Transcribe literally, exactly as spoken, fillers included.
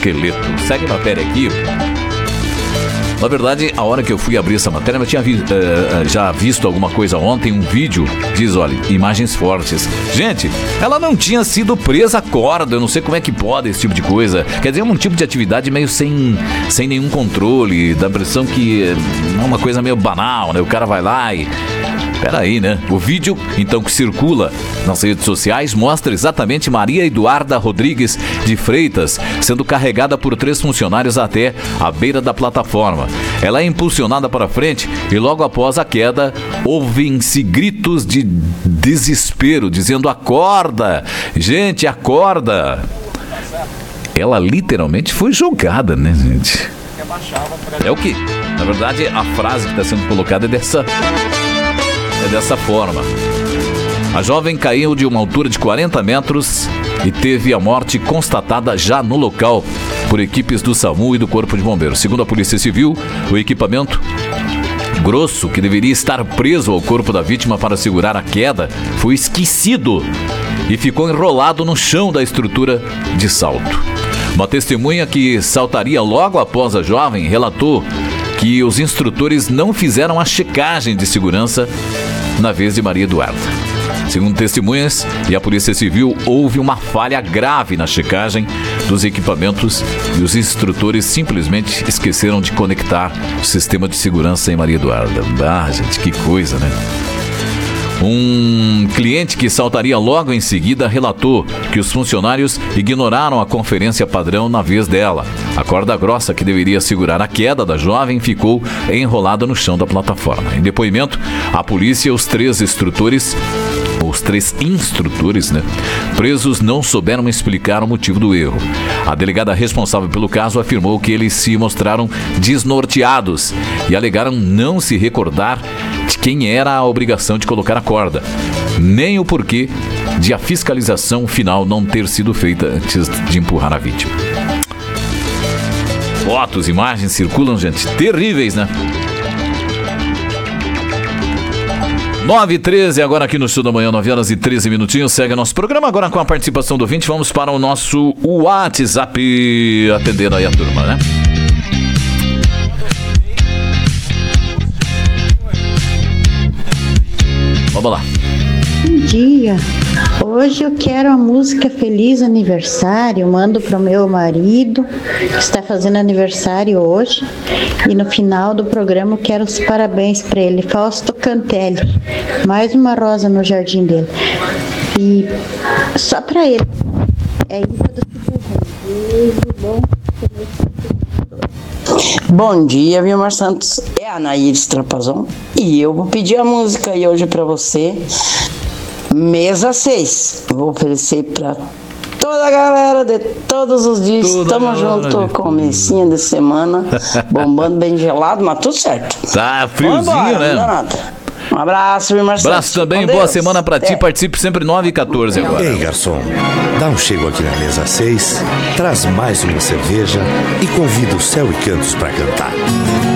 esqueleto. Segue a matéria aqui. Na verdade, a hora que eu fui abrir essa matéria, eu tinha vi, uh, já visto alguma coisa ontem, um vídeo, diz, olha, imagens fortes. Gente, ela não tinha sido presa à corda, eu não sei como é que pode esse tipo de coisa. Quer dizer, é um tipo de atividade meio sem, sem nenhum controle, dá a impressão que é uma coisa meio banal, né? O cara vai lá e... Peraí, né? O vídeo, então, que circula nas redes sociais mostra exatamente Maria Eduarda Rodrigues de Freitas sendo carregada por três funcionários até a beira da plataforma. Ela é impulsionada para frente e logo após a queda ouvem-se gritos de desespero dizendo: acorda! Gente, acorda! Ela literalmente foi jogada, né, gente? É o que? Na verdade, a frase que está sendo colocada é dessa... É dessa forma. A jovem caiu de uma altura de quarenta metros e teve a morte constatada já no local por equipes do SAMU e do Corpo de Bombeiros. Segundo a Polícia Civil, o equipamento grosso que deveria estar preso ao corpo da vítima para segurar a queda foi esquecido e ficou enrolado no chão da estrutura de salto. Uma testemunha que saltaria logo após a jovem relatou que os instrutores não fizeram a checagem de segurança na vez de Maria Eduarda. Segundo testemunhas e a Polícia Civil, houve uma falha grave na checagem dos equipamentos e os instrutores simplesmente esqueceram de conectar o sistema de segurança em Maria Eduarda. Ah, gente, que coisa, né? Um cliente que saltaria logo em seguida relatou que os funcionários ignoraram a conferência padrão na vez dela. A corda grossa que deveria segurar a queda da jovem ficou enrolada no chão da plataforma. Em depoimento, a polícia e os três instrutores, os três instrutores, né, presos não souberam explicar o motivo do erro. A delegada responsável pelo caso afirmou que eles se mostraram desnorteados e alegaram não se recordar de quem era a obrigação de colocar a corda, nem o porquê de a fiscalização final não ter sido feita antes de empurrar a vítima. Fotos, imagens circulam, gente, terríveis, né? nove e treze, agora aqui no Show da Manhã, nove horas e treze minutinhos. Segue nosso programa agora com a participação do ouvinte. Vamos para o nosso WhatsApp, atendendo aí a turma, né? Vamos lá. Bom dia. Hoje eu quero a música Feliz Aniversário. Mando para o meu marido, que está fazendo aniversário hoje. E no final do programa eu quero os parabéns para ele. Fausto Cantelli. Mais uma rosa no jardim dele. E só para ele. É isso do Beijo, bom. Bom dia, Vilmar Santos. É a Nair Trapazon. E eu vou pedir a música aí hoje para você. Mesa seis. Vou oferecer para toda a galera de todos os dias. Estamos juntos, comecinho de semana, bombando bem gelado, mas tudo certo. Tá friozinho, embora, né? Não dá nada. Um abraço, meu Marcelo. Abraço também, boa semana pra ti. Participe sempre nove e quatorze agora. Ei, garçom, dá um chego aqui na mesa seis, traz mais uma cerveja e convida o Céu e Cantos pra cantar.